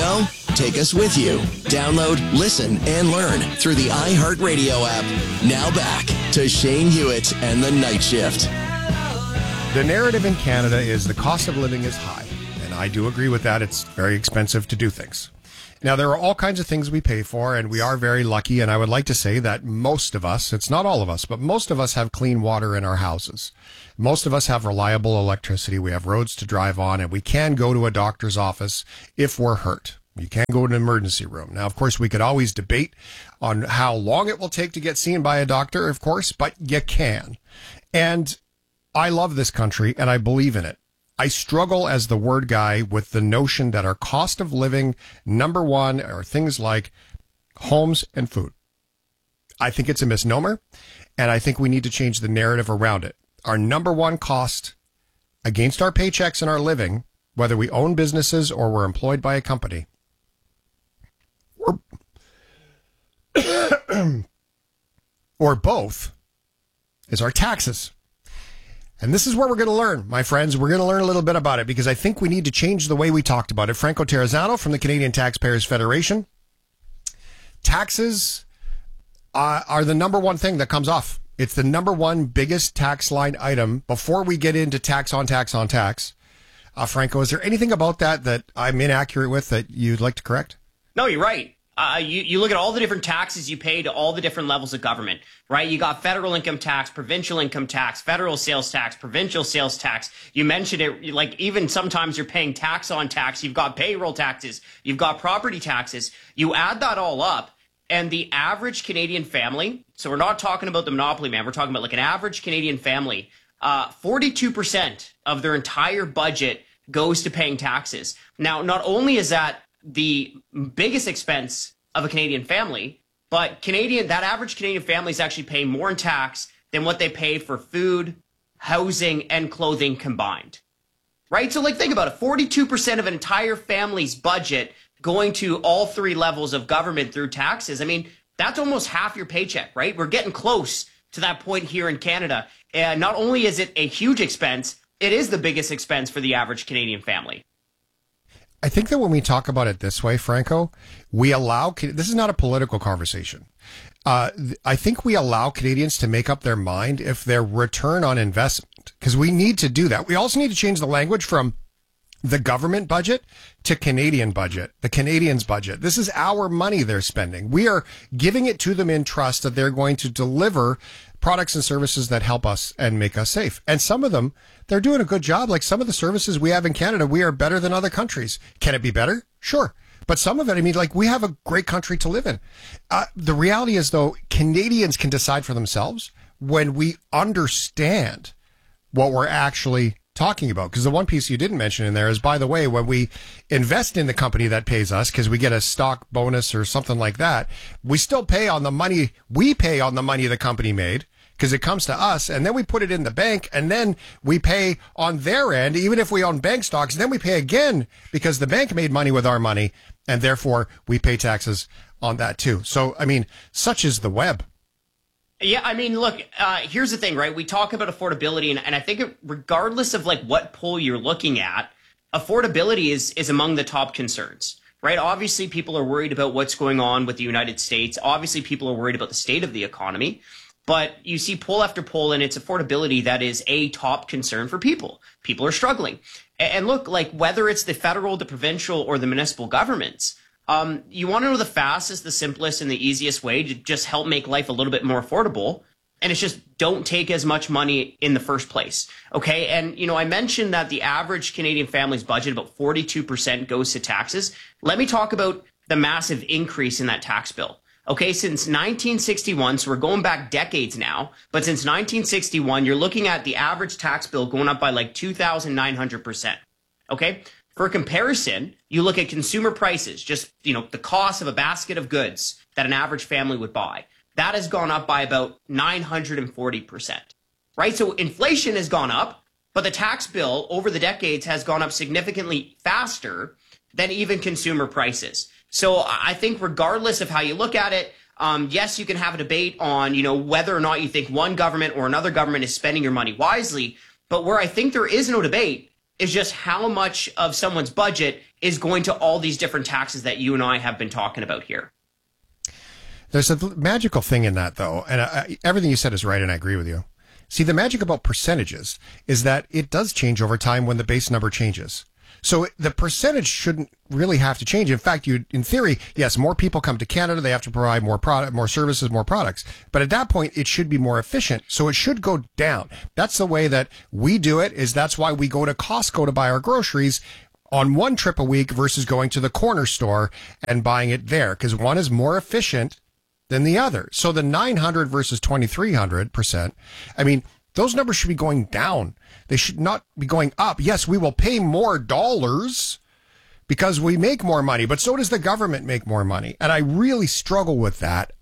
go? Take us with you. Download, listen, and learn through the iHeartRadio app. Now back to Shane Hewitt and the Night Shift. The narrative in Canada is the cost of living is high. And I do agree with that. It's very expensive to do things. Now, there are all kinds of things we pay for, and we are very lucky. And I would like to say that most of us, it's not all of us, but most of us have clean water in our houses. Most of us have reliable electricity. We have roads to drive on, and we can go to a doctor's office if we're hurt. You can go to an emergency room. Now, of course, we could always debate on how long it will take to get seen by a doctor, of course, but you can. And I love this country, and I believe in it. I struggle as the word guy with the notion that our cost of living, number one, are things like homes and food. I think it's a misnomer, and I think we need to change the narrative around it. Our number one cost against our paychecks and our living, whether we own businesses or we're employed by a company, or both, is our taxes. And this is where we're going to learn, my friends. We're going to learn a little bit about it because I think we need to change the way we talked about it. Franco Terrazzano from the Canadian Taxpayers Federation. Taxes are the number one thing that comes off. It's the number one biggest tax line item before we get into tax on tax on tax. Franco, is there anything about that I'm inaccurate with that you'd like to correct? No, you're right. You look at all the different taxes you pay to all the different levels of government, right? You got federal income tax, provincial income tax, federal sales tax, provincial sales tax. You mentioned it, like even sometimes you're paying tax on tax. You've got payroll taxes. You've got property taxes. You add that all up, and the average Canadian family, so we're not talking about the monopoly man, we're talking about like an average Canadian family, 42% of their entire budget goes to paying taxes. Now, not only is that the biggest expense of a Canadian family, but that average Canadian family is actually paying more in tax than what they pay for food, housing, and clothing combined. Right? So like think about it, 42% of an entire family's budget going to all three levels of government through taxes. I mean, that's almost half your paycheck, right? We're getting close to that point here in Canada. And not only is it a huge expense, it is the biggest expense for the average Canadian family. I think that when we talk about it this way, Franco, this is not a political conversation. I think we allow Canadians to make up their mind if their return on investment, because we need to do that. We also need to change the language from the government budget to Canadian budget, the Canadians' budget. This is our money they're spending. We are giving it to them in trust that they're going to deliver products and services that help us and make us safe. And some of them, they're doing a good job. Like some of the services we have in Canada, we are better than other countries. Can it be better? Sure. But some of it, I mean, like we have a great country to live in. The reality is, though, Canadians can decide for themselves when we understand what we're actually talking about. Because the one piece you didn't mention in there is, by the way, when we invest in the company that pays us, because we get a stock bonus or something like that, we still pay on the money. We pay on the money the company made because it comes to us, and then we put it in the bank, and then we pay on their end, even if we own bank stocks, then we pay again because the bank made money with our money, and therefore we pay taxes on that too. So, I mean, such is the web. Yeah, I mean, look, here's the thing, right? We talk about affordability, and I think regardless of like what poll you're looking at, affordability is among the top concerns, right? Obviously, people are worried about what's going on with the United States. Obviously, people are worried about the state of the economy. But you see poll after poll, and it's affordability that is a top concern for people. People are struggling. And look, like whether it's the federal, the provincial, or the municipal governments, you want to know the fastest, the simplest, and the easiest way to just help make life a little bit more affordable. And it's just don't take as much money in the first place. Okay. And, you know, I mentioned that the average Canadian family's budget, about 42% goes to taxes. Let me talk about the massive increase in that tax bill. Okay, since 1961, so we're going back decades now, but since 1961, you're looking at the average tax bill going up by like 2,900%. Okay, for comparison, you look at consumer prices, just, you know, the cost of a basket of goods that an average family would buy. That has gone up by about 940%, right? So inflation has gone up, but the tax bill over the decades has gone up significantly faster than even consumer prices. So I think regardless of how you look at it, yes, you can have a debate on, you know, whether or not you think one government or another government is spending your money wisely. But where I think there is no debate is just how much of someone's budget is going to all these different taxes that you and I have been talking about here. There's a magical thing in that, though, and everything you said is right, and I agree with you. See, the magic about percentages is that it does change over time when the base number changes. So the percentage shouldn't really have to change. In fact, in theory, yes, more people come to Canada. They have to provide more product, more services, more products. But at that point, it should be more efficient. So it should go down. That's the way that we do it. That's why we go to Costco to buy our groceries on one trip a week versus going to the corner store and buying it there, because one is more efficient than the other. So the 900 versus 2,300%. I mean, those numbers should be going down. They should not be going up. Yes, we will pay more dollars because we make more money, but so does the government make more money. And I really struggle with that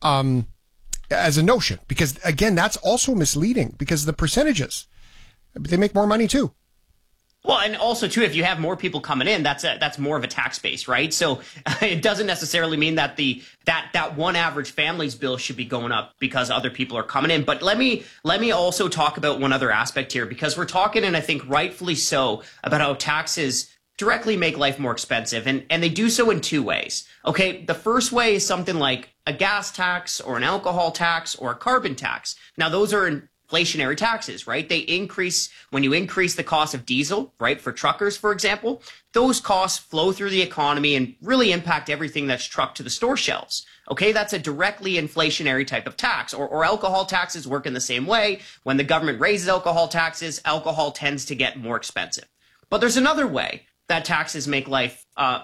as a notion, because, again, that's also misleading because the percentages, they make more money too. Well, and also, too, if you have more people coming in, that's more of a tax base, right? So it doesn't necessarily mean that that one average family's bill should be going up because other people are coming in. But let me also talk about one other aspect here, because we're talking, and I think rightfully so, about how taxes directly make life more expensive. And they do so in two ways. Okay, the first way is something like a gas tax or an alcohol tax or a carbon tax. Now, those are inflationary taxes, right? They increase when you increase the cost of diesel, right? For truckers, for example, those costs flow through the economy and really impact everything that's trucked to the store shelves. Okay, that's a directly inflationary type of tax. Or alcohol taxes work in the same way. When the government raises alcohol taxes, alcohol tends to get more expensive. But there's another way that taxes make life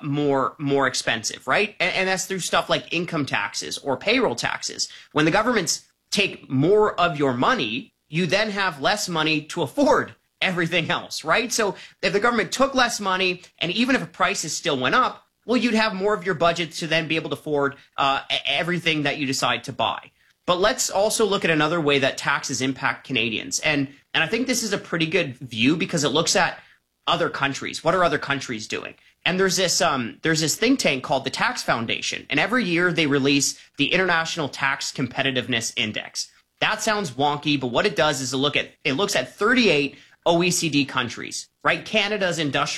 more expensive, right? And that's through stuff like income taxes or payroll taxes. When the governments take more of your money, you then have less money to afford everything else, right? So if the government took less money, and even if prices still went up, well, you'd have more of your budget to then be able to afford everything that you decide to buy. But let's also look at another way that taxes impact Canadians. And I think this is a pretty good view because it looks at other countries. What are other countries doing? And there's this think tank called the Tax Foundation. And every year they release the International Tax Competitiveness Index. That sounds wonky, but what it does is it looks at 38 OECD countries, right? Canada's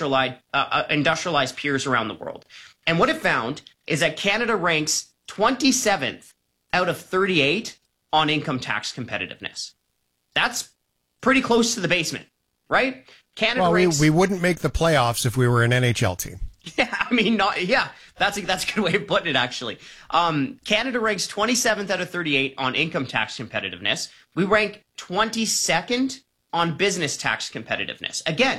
industrialized peers around the world. And what it found is that Canada ranks 27th out of 38 on income tax competitiveness. That's pretty close to the basement, right? Canada ranks, we wouldn't make the playoffs if we were an NHL team. Yeah, I mean, that's a good way of putting it, actually. Canada ranks 27th out of 38 on income tax competitiveness. We rank 22nd on business tax competitiveness. Again,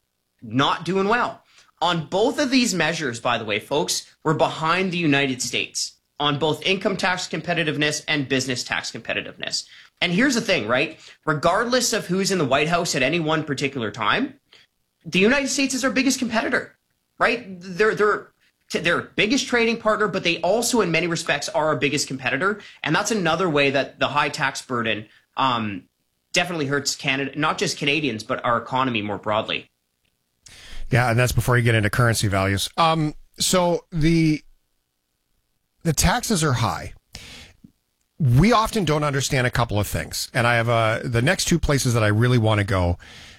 not doing well. On both of these measures, by the way, folks, we're behind the United States on both income tax competitiveness and business tax competitiveness. And here's the thing, right? Regardless of who's in the White House at any one particular time, the United States is our biggest competitor. Right? They're their biggest trading partner, but they also, in many respects, are our biggest competitor. And that's another way that the high tax burden definitely hurts Canada, not just Canadians, but our economy more broadly. Yeah, and that's before you get into currency values. So the taxes are high. We often don't understand a couple of things. And I have the next two places that I really want to go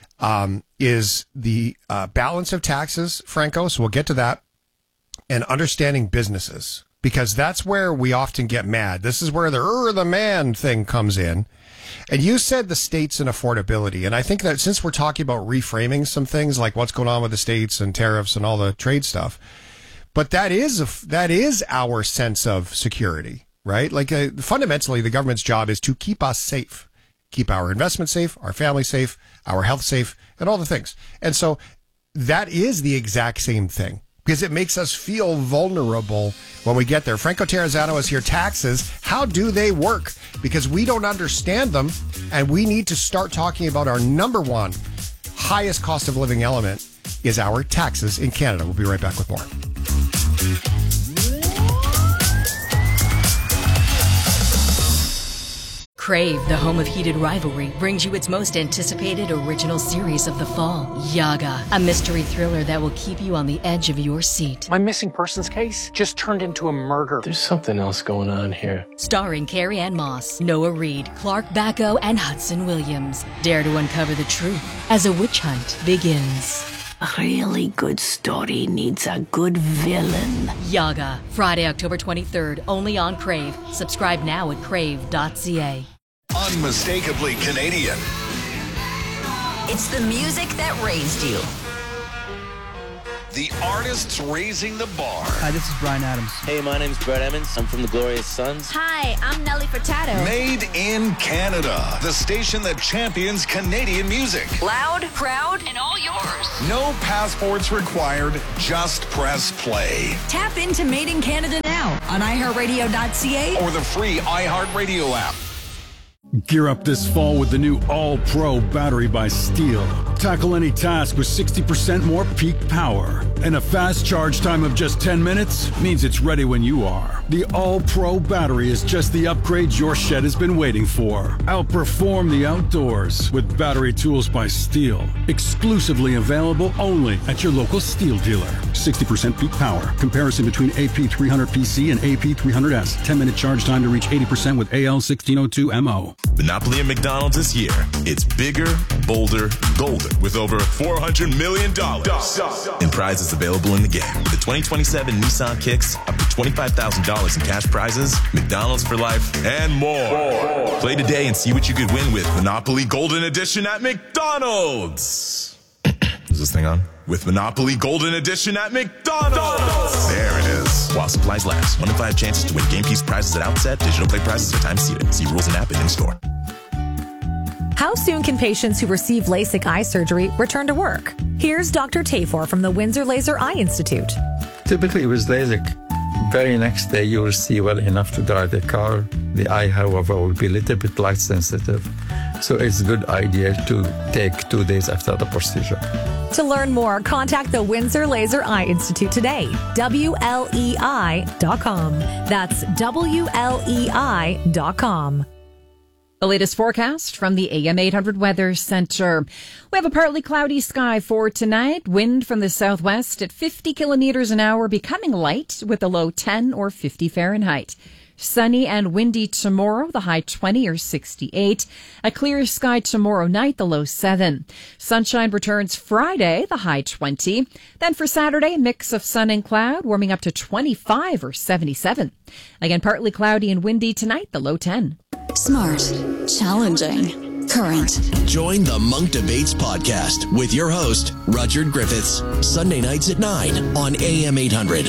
is the balance of taxes, Franco. So we'll get to that, and understanding businesses, because that's where we often get mad. This is where the man thing comes in. And you said the states and affordability. And I think that since we're talking about reframing some things like what's going on with the states and tariffs and all the trade stuff, but that is our sense of security, right? Like fundamentally, the government's job is to keep us safe. Keep our investment safe, our family safe, our health safe, and all the things. And so that is the exact same thing, because it makes us feel vulnerable when we get there. Franco Terrazzano is here. Taxes, how do they work? Because we don't understand them, and we need to start talking about our number one highest cost of living element is our taxes in Canada. We'll be right back with more. Crave, the home of heated rivalry, brings you its most anticipated original series of the fall, Yaga, a mystery thriller that will keep you on the edge of your seat. My missing persons case just turned into a murder. There's something else going on here. Starring Carrie Ann Moss, Noah Reid, Clark Bacco, and Hudson Williams. Dare to uncover the truth as a witch hunt begins. A really good story needs a good villain. Yaga, Friday, October 23rd, only on Crave. Subscribe now at crave.ca. Unmistakably Canadian. It's the music that raised you. The artists raising the bar. Hi, this is Bryan Adams. Hey, my name's Brett Emmons. I'm from the Glorious Sons. Hi, I'm Nelly Furtado. Made in Canada. The station that champions Canadian music. Loud, proud, and all yours. No passports required. Just press play. Tap into Made in Canada now on iHeartRadio.ca or the free iHeartRadio app. Gear up this fall with the new All-Pro battery by Steel. Tackle any task with 60% more peak power. And a fast charge time of just 10 minutes means it's ready when you are. The All-Pro battery is just the upgrade your shed has been waiting for. Outperform the outdoors with battery tools by Steel. Exclusively available only at your local Steel dealer. 60% peak power. Comparison between AP300PC and AP300S. 10-minute charge time to reach 80% with AL1602MO. Monopoly at McDonald's this year. It's bigger, bolder, golden with over $400 million in prizes available in the game. With the 2027 Nissan Kicks, up to $25,000 in cash prizes, McDonald's for life, and more. Play today and see what you could win with Monopoly Golden Edition at McDonald's. Is this thing on? With Monopoly Golden Edition at McDonald's. There it is. While supplies last. 1 in 5 chances to win game piece prizes at outset. Digital play prizes are time seated. See rules and app and in-store. How soon can patients who receive LASIK eye surgery return to work? Here's Dr. Tafor from the Windsor Laser Eye Institute. Typically with LASIK, very next day you will see well enough to drive the car. The eye, however, will be a little bit light sensitive. So it's a good idea to take 2 days after the procedure. To learn more, contact the Windsor Laser Eye Institute today. WLEI.com. That's WLEI.com. The latest forecast from the AM 800 Weather Center. We have a partly cloudy sky for tonight. Wind from the southwest at 50 kilometers an hour, becoming light with a low 10 or 50 Fahrenheit. Sunny and windy tomorrow, the high 20 or 68. A clear sky tomorrow night, the low 7. Sunshine returns Friday, the high 20. Then for Saturday, a mix of sun and cloud, warming up to 25 or 77. Again, partly cloudy and windy tonight, the low 10. Smart, challenging, current. Join the Monk Debates podcast with your host, Rudyard Griffiths, Sunday nights at 9 on AM 800.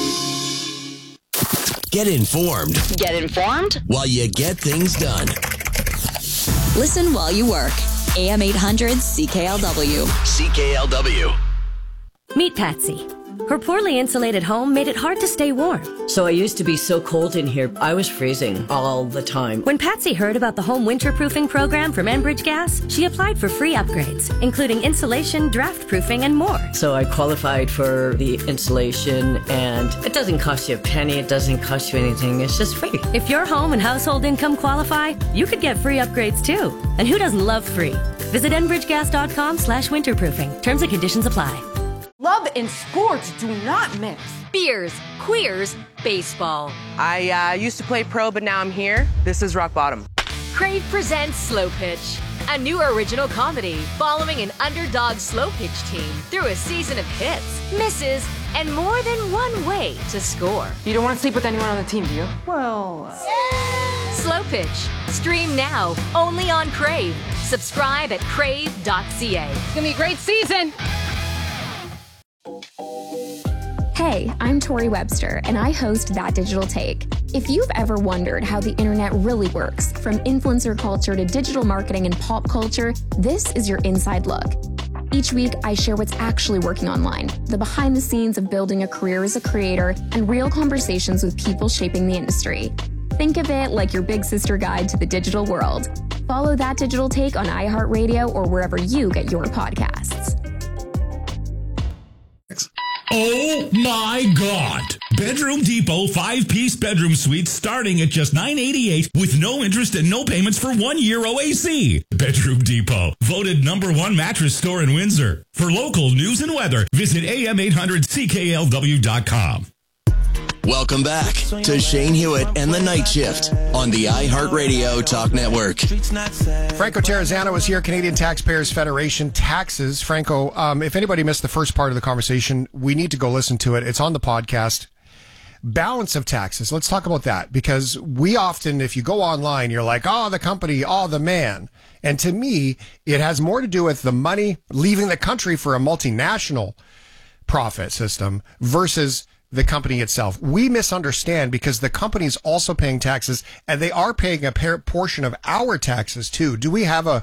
Get informed. Get informed While you get things done. Listen while you work. AM 800 CKLW. CKLW. Meet Patsy. Her poorly insulated home made it hard to stay warm. So I used to be so cold in here, I was freezing all the time. When Patsy heard about the home winterproofing program from Enbridge Gas, she applied for free upgrades, including insulation, draft proofing, and more. So I qualified for the insulation, and it doesn't cost you a penny, it doesn't cost you anything, it's just free. If your home and household income qualify, you could get free upgrades too. And who doesn't love free? Visit enbridgegas.com/winterproofing. Terms and conditions apply. Love and sports do not mix. Beers, queers, baseball. I used to play pro, but now I'm here. This is rock bottom. Crave presents Slow Pitch, a new original comedy following an underdog slow pitch team through a season of hits, misses, and more than one way to score. You don't want to sleep with anyone on the team, do you? Well... Slow Pitch. Stream now, only on Crave. Subscribe at crave.ca. It's going to be a great season. Hey, I'm Tori Webster, and I host That Digital Take. If you've ever wondered how the internet really works, from influencer culture to digital marketing and pop culture, this is your inside look. Each week, I share what's actually working online, the behind the scenes of building a career as a creator, and real conversations with people shaping the industry. Think of it like your big sister guide to the digital world. Follow That Digital Take on iHeartRadio or wherever you get your podcasts. Oh my God! Bedroom Depot 5-piece bedroom suite starting at just $988 with no interest and no payments for 1 year OAC. Bedroom Depot, voted #1 mattress store in Windsor. For local news and weather, visit am800cklw.com. Welcome back to Shane Hewitt and the Night Shift on the iHeartRadio Talk Network. Franco Terrazzano is here, Canadian Taxpayers Federation Taxes. Franco, if anybody missed the first part of the conversation, we need to go listen to it. It's on the podcast. Balance of taxes. Let's talk about that, because we often, if you go online, you're like, oh, the company, oh, the man. And to me, it has more to do with the money leaving the country for a multinational profit system versus the company itself. We misunderstand because the company's also paying taxes, and they are paying a portion of our taxes too. Do we have a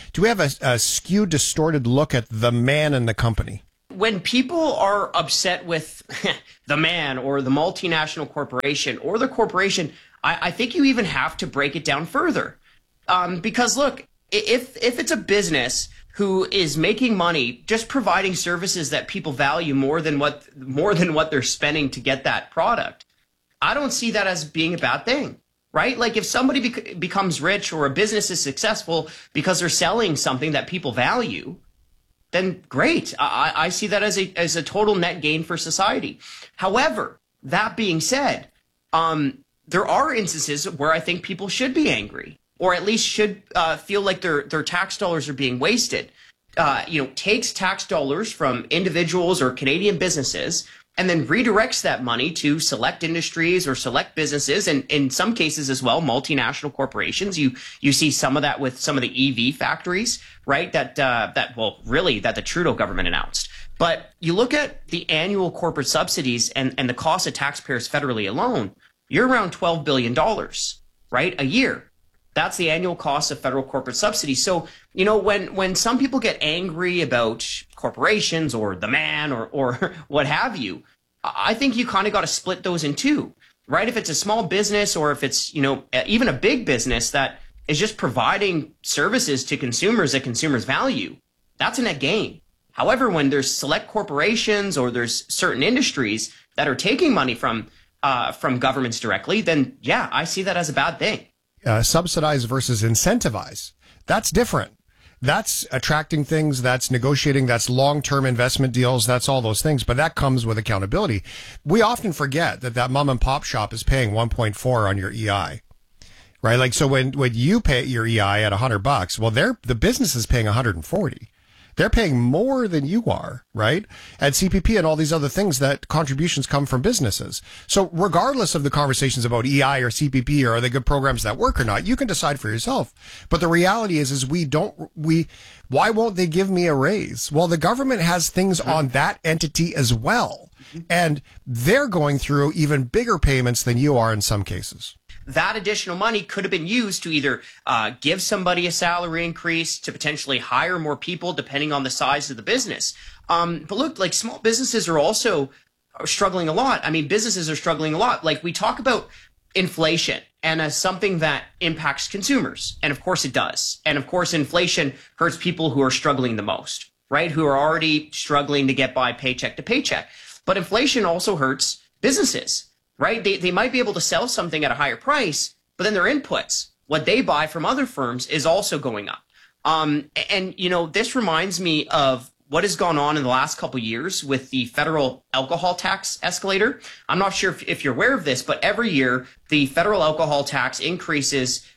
skewed, distorted look at the man and the company? When people are upset with the man or the multinational corporation or the corporation, I think you even have to break it down further. Because look, if it's a business who is making money just providing services that people value more than what they're spending to get that product, I don't see that as being a bad thing, right? Like if somebody becomes rich or a business is successful because they're selling something that people value, then great. I see that as a total net gain for society. However, that being said, there are instances where I think people should be angry, or at least should feel like their tax dollars are being wasted. Takes tax dollars from individuals or Canadian businesses and then redirects that money to select industries or select businesses, and in some cases as well, multinational corporations. You see some of that with some of the EV factories, right? That the Trudeau government announced. But you look at the annual corporate subsidies and the cost of taxpayers federally alone, you're around $12 billion, right? A year. That's the annual cost of federal corporate subsidies. So, when some people get angry about corporations or the man or what have you, I think you kind of got to split those in two, right? If it's a small business or if it's, even a big business that is just providing services to consumers that consumers value, that's a net gain. However, when there's select corporations or there's certain industries that are taking money from governments directly, then yeah, I see that as a bad thing. Subsidize versus incentivize. That's different. That's attracting things, that's negotiating, that's long-term investment deals, that's all those things, but that comes with accountability. We often forget that mom and pop shop is paying 1.4 on your EI, right? Like, so when you pay your EI at $100, well, the business is paying 140. They're paying more than you are, right? At CPP and all these other things, that contributions come from businesses. So regardless of the conversations about EI or CPP or are they good programs that work or not, you can decide for yourself. But the reality is why won't they give me a raise? Well, the government has things on that entity as well. And they're going through even bigger payments than you are in some cases. That additional money could have been used to either give somebody a salary increase, to potentially hire more people, depending on the size of the business. But look, like small businesses are also struggling a lot. I mean, businesses are struggling a lot. Like we talk about inflation and as something that impacts consumers. And of course it does. And of course, inflation hurts people who are struggling the most, right? Who are already struggling to get by paycheck to paycheck. But inflation also hurts businesses. Right? They might be able to sell something at a higher price, but then their inputs, what they buy from other firms, is also going up. This reminds me of what has gone on in the last couple of years with the federal alcohol tax escalator. I'm not sure if you're aware of this, but every year the federal alcohol tax increases.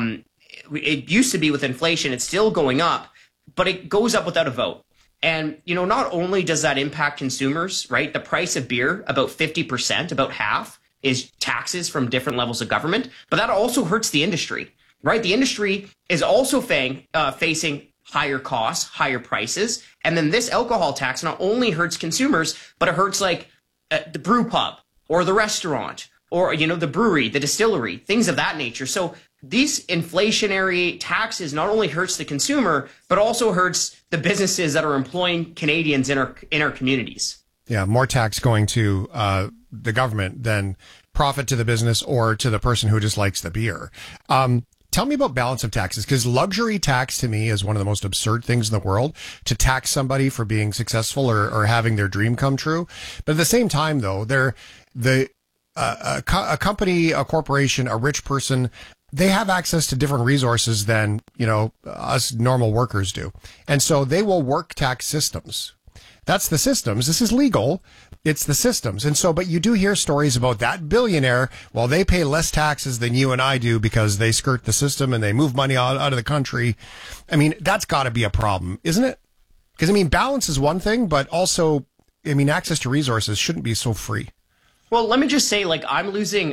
It used to be with inflation, it's still going up, but it goes up without a vote. And, not only does that impact consumers, right? The price of beer, about 50%, about half, is taxes from different levels of government. But that also hurts the industry, right? The industry is also facing higher costs, higher prices. And then this alcohol tax not only hurts consumers, but it hurts like the brew pub or the restaurant or, the brewery, the distillery, things of that nature. So these inflationary taxes not only hurts the consumer, but also hurts the businesses that are employing Canadians in our communities. Yeah, more tax going to the government than profit to the business or to the person who just likes the beer. Tell me about balance of taxes, because luxury tax to me is one of the most absurd things in the world, to tax somebody for being successful or having their dream come true. But at the same time, though, a company, a corporation, a rich person, they have access to different resources than, us normal workers do. And so they will work tax systems. That's the systems. This is legal, It's the systems. And so, but you do hear stories about that billionaire, well, they pay less taxes than you and I do because they skirt the system and they move money out of the country. I mean, that's got to be a problem, isn't it? Because, I mean, balance is one thing, but also, I mean, access to resources shouldn't be so free. Well, let me just say, like, I'm losing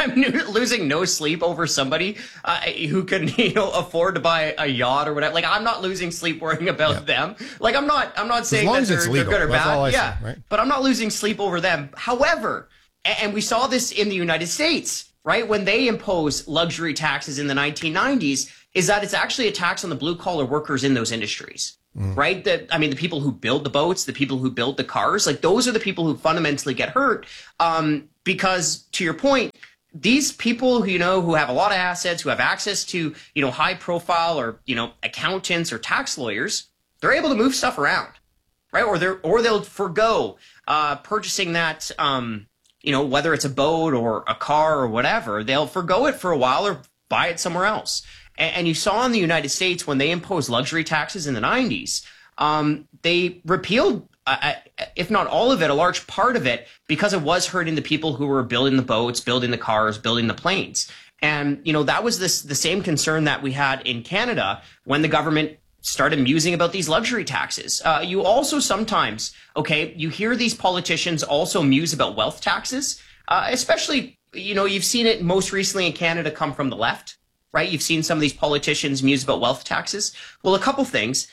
no sleep over somebody who can, afford to buy a yacht or whatever. Like, I'm not losing sleep worrying about them. Like, I'm not saying that they're good or bad. Yeah, right? But I'm not losing sleep over them. However, and we saw this in the United States, right? When they imposed luxury taxes in the 1990s, is that it's actually a tax on the blue collar workers in those industries. Right? The people who build the boats, the people who build the cars, like those are the people who fundamentally get hurt. Because to your point, these people who have a lot of assets, who have access to, high profile or, accountants or tax lawyers, they're able to move stuff around, right? Or they'll forego, purchasing that, whether it's a boat or a car or whatever, they'll forego it for a while or buy it somewhere else. And you saw in the United States when they imposed luxury taxes in the 90s, they repealed, if not all of it, a large part of it, because it was hurting the people who were building the boats, building the cars, building the planes. And, that was the same concern that we had in Canada when the government started musing about these luxury taxes. You also sometimes, you hear these politicians also muse about wealth taxes, especially, you've seen it most recently in Canada come from the left. Right? You've seen some of these politicians muse about wealth taxes. Well, a couple things.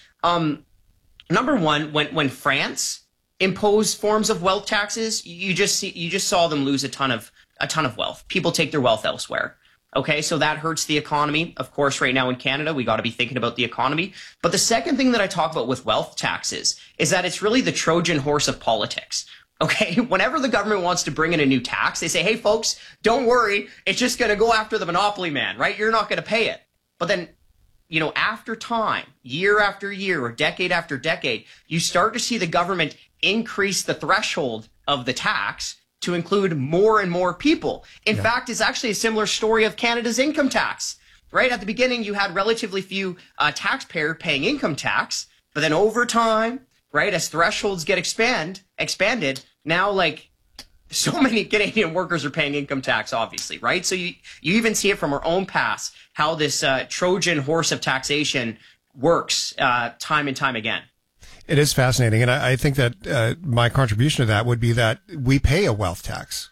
Number one, when France imposed forms of wealth taxes, you just saw them lose a ton of wealth. People take their wealth elsewhere. Okay, so that hurts the economy. Of course, right now in Canada, we got to be thinking about the economy. But the second thing that I talk about with wealth taxes is that it's really the Trojan horse of politics. Okay, whenever the government wants to bring in a new tax, they say, hey, folks, don't worry. It's just going to go after the monopoly man, right? You're not going to pay it. But then, after time, year after year or decade after decade, you start to see the government increase the threshold of the tax to include more and more people. In fact, it's actually a similar story of Canada's income tax, right? At the beginning, you had relatively few taxpayers paying income tax, but then over time, right, as thresholds get expanded, now, like, so many Canadian workers are paying income tax, obviously, right? So you even see it from our own past, how this Trojan horse of taxation works time and time again. It is fascinating. And I think that my contribution to that would be that we pay a wealth tax.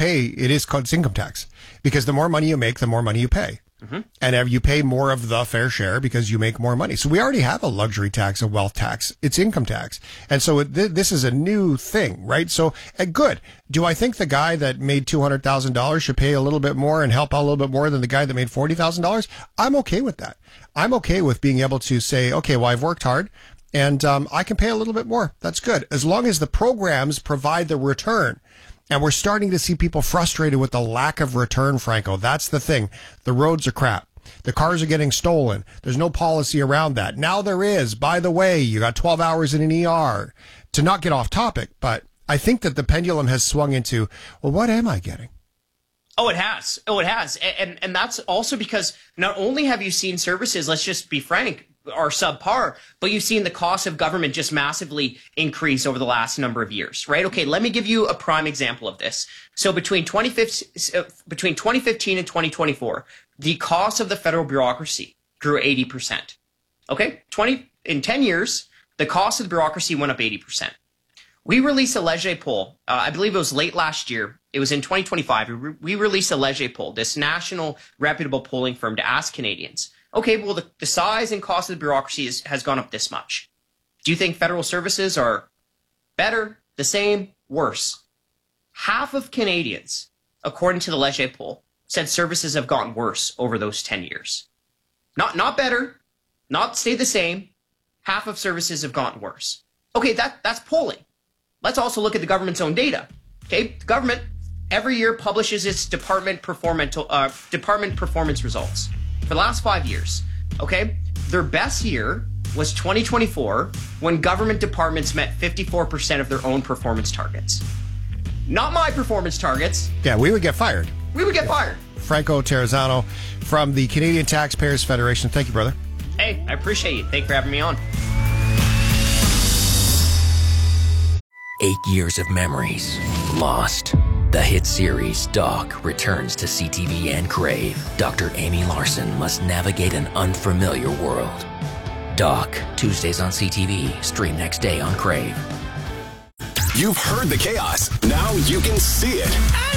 It's income tax. Because the more money you make, the more money you pay. Mm-hmm. And you pay more of the fair share because you make more money. So we already have a luxury tax, a wealth tax. It's income tax. And so this is a new thing, right? So good. Do I think the guy that made $200,000 should pay a little bit more and help out a little bit more than the guy that made $40,000? I'm okay with that. I'm okay with being able to say, okay, well, I've worked hard and I can pay a little bit more. That's good. As long as the programs provide the return. And we're starting to see people frustrated with the lack of return, Franco. That's the thing. The roads are crap. The cars are getting stolen. There's no policy around that. Now there is. By the way, you got 12 hours in an ER. To not get off topic, but I think that the pendulum has swung into, well, what am I getting? Oh, it has. And that's also because not only have you seen services, let's just be frank, are subpar, but you've seen the cost of government just massively increase over the last number of years, right? Okay, let me give you a prime example of this. So between 2015 and 2024, the cost of the federal bureaucracy grew 80%. Okay, in 10 years, the cost of the bureaucracy went up 80%. We released a Leger poll. I believe it was late last year. It was in 2025. We released a Leger poll, this national reputable polling firm, to ask Canadians, okay, well, the size and cost of the bureaucracy has gone up this much. Do you think federal services are better, the same, worse? Half of Canadians, according to the Leger poll, said services have gotten worse over those 10 years. Not better, not stay the same. Half of services have gotten worse. Okay, that's polling. Let's also look at the government's own data. Okay, the government every year publishes its department performance results. For the last 5 years, okay? Their best year was 2024 when government departments met 54% of their own performance targets. Not my performance targets. Yeah, we would get fired. Franco Terrazzano from the Canadian Taxpayers Federation. Thank you, brother. Hey, I appreciate you. Thank you for having me on. 8 years of memories lost. The hit series Doc returns to CTV and Crave. Dr. Amy Larson must navigate an unfamiliar world. Doc, Tuesdays on CTV, stream next day on Crave. You've heard the chaos. Now you can see it.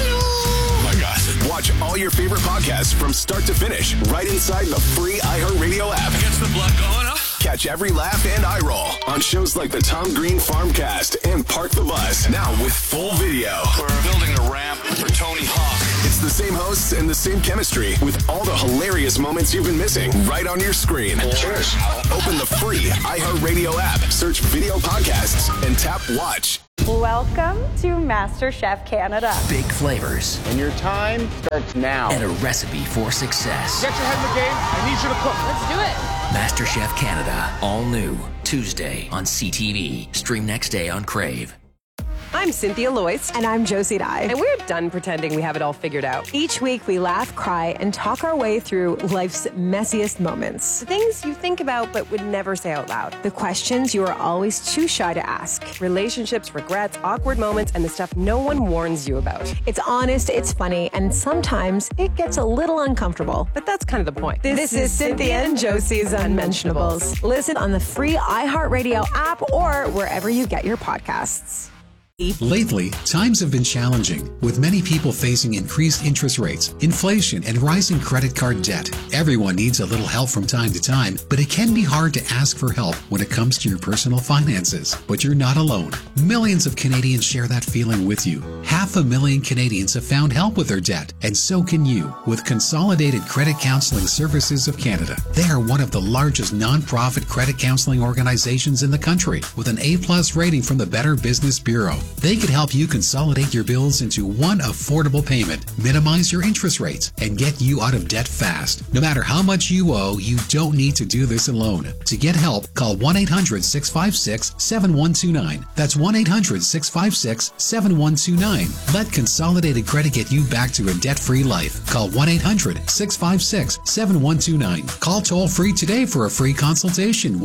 Oh my gosh. Watch all your favorite podcasts from start to finish right inside the free iHeartRadio app. Gets the blood going, huh? Catch every laugh and eye roll on shows like the Tom Green Farmcast and Park the Bus. Now with full video. We're building a ramp for Tony Hawk. It's the same hosts and the same chemistry with all the hilarious moments you've been missing right on your screen. Cheers. Open the free iHeartRadio app, search video podcasts, and tap watch. Welcome to MasterChef Canada. Big flavors. And your time starts now. And a recipe for success. Get your head in the game. I need you to cook. Let's do it. MasterChef Canada. All new. Tuesday on CTV. Stream next day on Crave. I'm Cynthia Loyce. And I'm Josie Dye. And we're done pretending we have it all figured out. Each week we laugh, cry, and talk our way through life's messiest moments. The things you think about but would never say out loud. The questions you are always too shy to ask. Relationships, regrets, awkward moments, and the stuff no one warns you about. It's honest, it's funny, and sometimes it gets a little uncomfortable. But that's kind of the point. This is Cynthia and Josie's Unmentionables. Listen on the free iHeartRadio app or wherever you get your podcasts. Lately, times have been challenging, with many people facing increased interest rates, inflation, and rising credit card debt. Everyone needs a little help from time to time, but it can be hard to ask for help when it comes to your personal finances. But you're not alone. Millions of Canadians share that feeling with you. 500,000 Canadians have found help with their debt, and so can you with Consolidated Credit Counseling Services of Canada. They are one of the largest non-profit credit counseling organizations in the country, with an A+ rating from the Better Business Bureau. They could help you consolidate your bills into one affordable payment, minimize your interest rates, and get you out of debt fast. No matter how much you owe, you don't need to do this alone. To get help, call 1-800-656-7129. That's 1-800-656-7129. Let Consolidated Credit get you back to a debt-free life. Call 1-800-656-7129. Call toll-free today for a free consultation.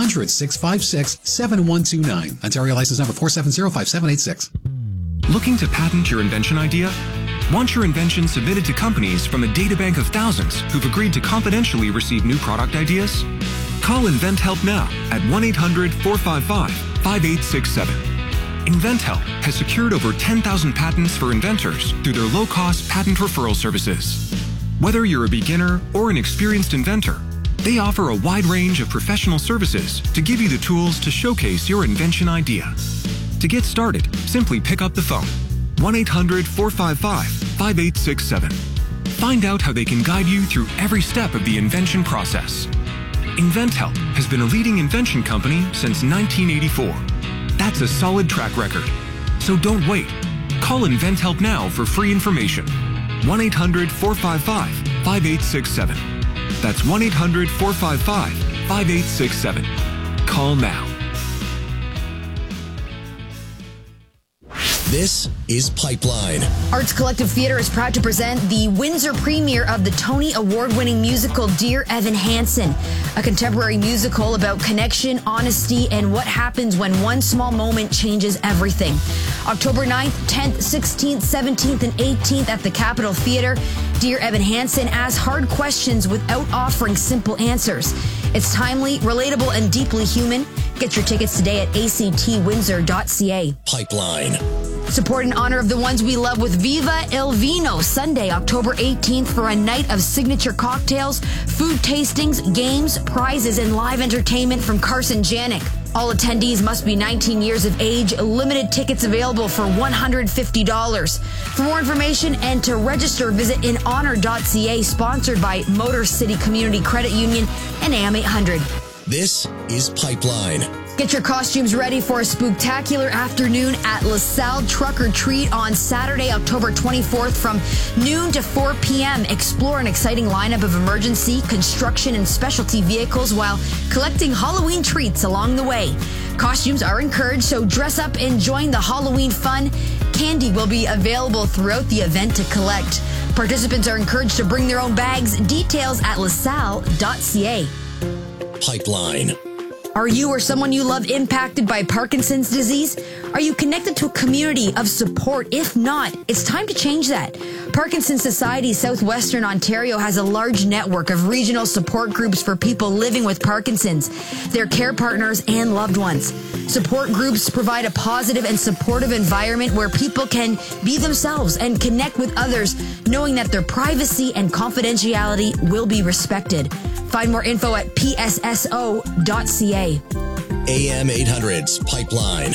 1-800-656-7129. Ontario license number 4705786. Looking to patent your invention idea? Want your invention submitted to companies from a databank of thousands who've agreed to confidentially receive new product ideas? Call InventHelp now at 1-800-455-5867. InventHelp has secured over 10,000 patents for inventors through their low-cost patent referral services. Whether you're a beginner or an experienced inventor, they offer a wide range of professional services to give you the tools to showcase your invention idea. To get started, simply pick up the phone. 1-800-455-5867. Find out how they can guide you through every step of the invention process. InventHelp has been a leading invention company since 1984. That's a solid track record. So don't wait. Call InventHelp now for free information. 1-800-455-5867. That's 1-800-455-5867. Call now. This is Pipeline. Arts Collective Theatre is proud to present the Windsor premiere of the Tony Award-winning musical Dear Evan Hansen, a contemporary musical about connection, honesty, and what happens when one small moment changes everything. October 9th, 10th, 16th, 17th, and 18th at the Capitol Theatre, Dear Evan Hansen asks hard questions without offering simple answers. It's timely, relatable, and deeply human. Get your tickets today at actwindsor.ca. Pipeline. Support in honor of the ones we love with Viva El Vino, Sunday, October 18th for a night of signature cocktails, food tastings, games, prizes, and live entertainment from Carson Janik. All attendees must be 19 years of age. Limited tickets available for $150. For more information and to register, visit inhonor.ca, sponsored by Motor City Community Credit Union and AM 800. This is Pipeline. Get your costumes ready for a spooktacular afternoon at LaSalle Truck or Treat on Saturday, October 24th from noon to 4 p.m. Explore an exciting lineup of emergency, construction, and specialty vehicles while collecting Halloween treats along the way. Costumes are encouraged, so dress up and join the Halloween fun. Candy will be available throughout the event to collect. Participants are encouraged to bring their own bags. Details at lasalle.ca. Pipeline. Are you or someone you love impacted by Parkinson's disease? Are you connected to a community of support? If not, it's time to change that. Parkinson's Society Southwestern Ontario has a large network of regional support groups for people living with Parkinson's, their care partners, and loved ones. Support groups provide a positive and supportive environment where people can be themselves and connect with others, knowing that their privacy and confidentiality will be respected. Find more info at psso.ca. AM 800's Pipeline.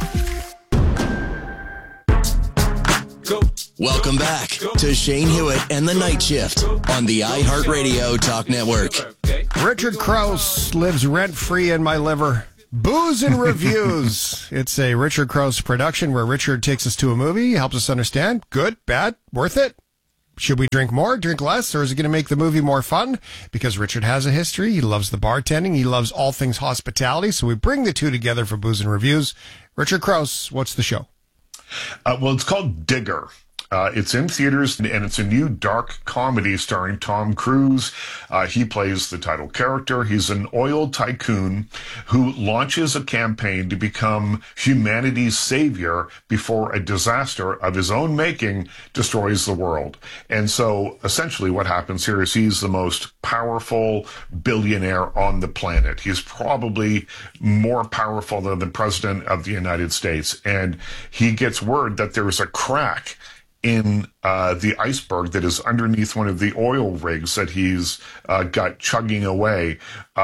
Welcome back to Shane Hewitt and the Night Shift on the iHeartRadio Talk Network. Richard Crouse lives rent-free in my liver. Booze and Reviews. It's a Richard Crouse production where Richard takes us to a movie, helps us understand, good, bad, worth it. Should we drink more, drink less, or is it going to make the movie more fun? Because Richard has a history. He loves the bartending. He loves all things hospitality. So we bring the two together for Booze and Reviews. Richard Crouse, what's the show? Well, it's called Digger. It's in theaters, and it's a new dark comedy starring Tom Cruise. He plays the title character. He's an oil tycoon who launches a campaign to become humanity's savior before a disaster of his own making destroys the world. And so essentially what happens here is he's the most powerful billionaire on the planet. He's probably more powerful than the president of the United States. And he gets word that there is a crack in the iceberg that is underneath one of the oil rigs that he's got chugging away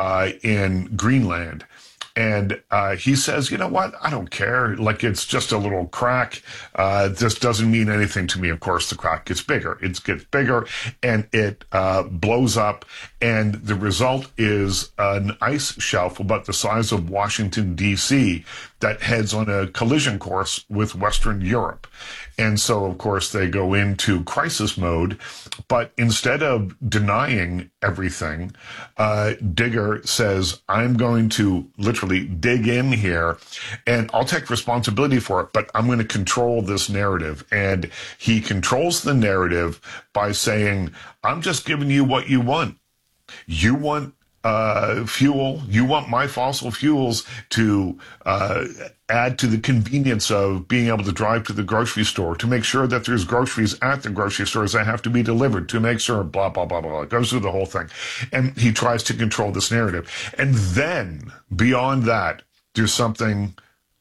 in Greenland. And he says, you know what? I don't care. Like, it's just a little crack. This doesn't mean anything to me. Of course, the crack gets bigger. It gets bigger, and it blows up. And the result is an ice shelf about the size of Washington, D.C., that heads on a collision course with Western Europe. And so, of course, they go into crisis mode. But instead of denying everything, Digger says, I'm going to literally dig in here and I'll take responsibility for it, but I'm going to control this narrative. And he controls the narrative by saying, I'm just giving you what you want. You want fuel. You want my fossil fuels to add to the convenience of being able to drive to the grocery store, to make sure that there's groceries at the grocery stores that have to be delivered, to make sure blah, blah, blah, blah. It goes through the whole thing. And he tries to control this narrative. And then beyond that, there's something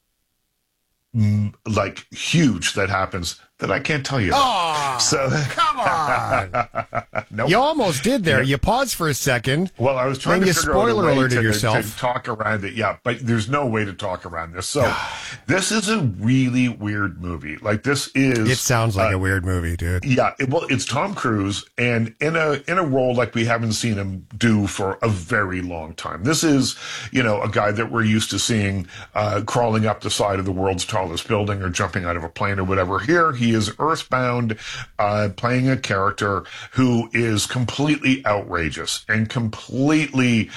like huge that happens that I can't tell you about. Oh, so come on. Nope. You almost did there. Yeah. You paused for a second. Well, I was trying then to figure out a spoiler way alerted to yourself. talk around it. Yeah, but there's no way to talk around this. So this is a really weird movie. Like, this is... It sounds like a weird movie, dude. Yeah, it's Tom Cruise, and in a role like we haven't seen him do for a very long time. This is, a guy that we're used to seeing crawling up the side of the world's tallest building or jumping out of a plane or whatever. Here, he is earthbound, playing a character who is completely outrageous and completely,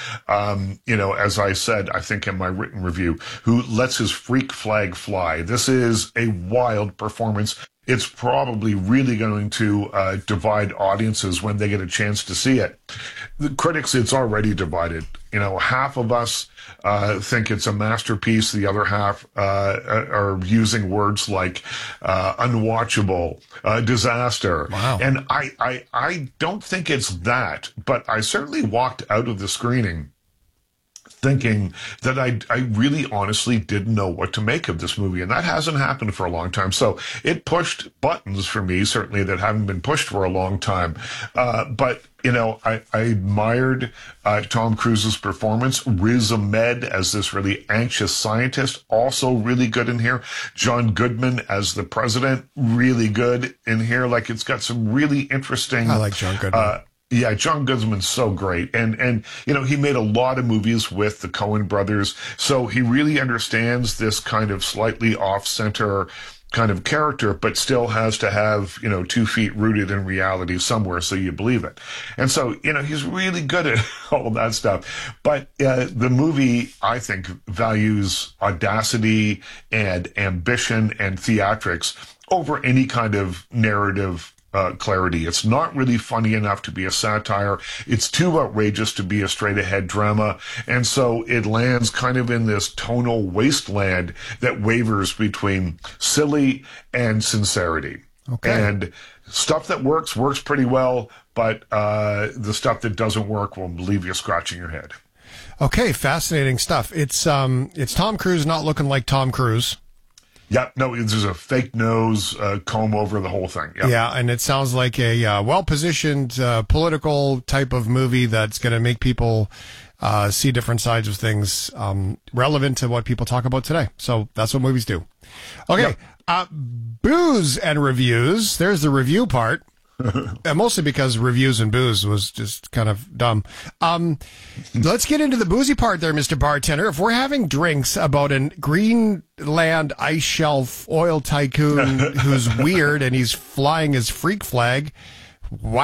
as I said, I think in my written review, who lets his freak flag fly. This is a wild performance. It's probably really going to divide audiences when they get a chance to see it. The critics, it's already divided. Half of us think it's a masterpiece. The other half are using words like unwatchable, disaster. Wow. And I don't think it's that, but I certainly walked out of the screening thinking that I really honestly didn't know what to make of this movie. And that hasn't happened for a long time. So it pushed buttons for me, certainly, that haven't been pushed for a long time. But I admired Tom Cruise's performance. Riz Ahmed as this really anxious scientist, also really good in here. John Goodman as the president, really good in here. Like, it's got some really interesting... I like John Goodman. Yeah, John Goodman's so great. And he made a lot of movies with the Coen brothers. So he really understands this kind of slightly off-center kind of character, but still has to have, 2 feet rooted in reality somewhere so you believe it. And so, he's really good at all that stuff. But the movie, I think, values audacity and ambition and theatrics over any kind of narrative clarity. It's not really funny enough to be a satire. It's too outrageous to be a straight-ahead drama. And so it lands kind of in this tonal wasteland that wavers between silly and sincerity. Okay. And stuff that works pretty well, but the stuff that doesn't work will leave you scratching your head. Okay, fascinating stuff. It's Tom Cruise not looking like Tom Cruise. Yeah, no, there's a fake nose, comb over the whole thing. Yep. Yeah, and it sounds like a well-positioned political type of movie that's going to make people see different sides of things relevant to what people talk about today. So that's what movies do. Okay, booze and reviews. There's the review part. Mostly because reviews and booze was just kind of dumb. Let's get into the boozy part there, Mr. Bartender. If we're having drinks about a Greenland ice shelf oil tycoon who's weird and he's flying his freak flag, why